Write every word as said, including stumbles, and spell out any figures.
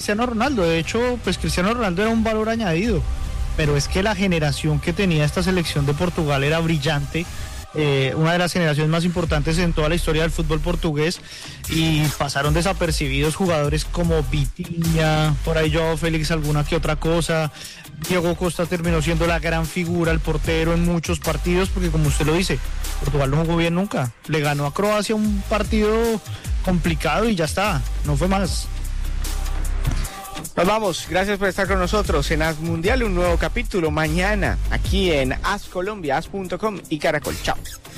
Cristiano Ronaldo. De hecho, pues Cristiano Ronaldo era un valor añadido, pero es que la generación que tenía esta selección de Portugal era brillante. Eh, una de las generaciones más importantes en toda la historia del fútbol portugués, y pasaron desapercibidos jugadores como Vitinha, por ahí Joao Félix alguna que otra cosa. Diego Costa terminó siendo la gran figura, el portero en muchos partidos, porque como usted lo dice, Portugal no jugó bien nunca, le ganó a Croacia un partido complicado y ya está, no fue más. Nos vamos, gracias por estar con nosotros en As Mundial, un nuevo capítulo mañana aquí en As Colombia, as punto com y Caracol. Chao.